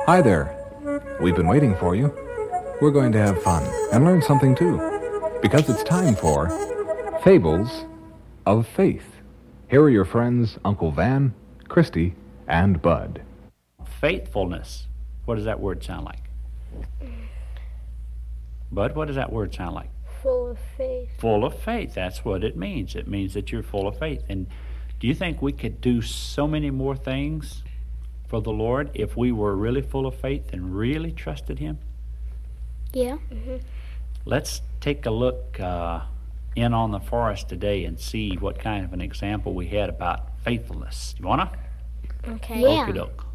Hi there. We've been waiting for you. We're going to have fun and learn something too, because it's time for Fables of Faith. Here are your friends, Uncle Van, Christy, and Bud. Faithfulness. What does that word sound like? Bud, what does that word sound like? Full of faith. Full of faith. That's what it means. It means that you're full of faith. And do you think we could do so many more things for the Lord if we were really full of faith and really trusted Him? Yeah. Let's take a look in on the forest today and see what kind of an example we had about faithfulness. You wanna? Okay. Okie doke.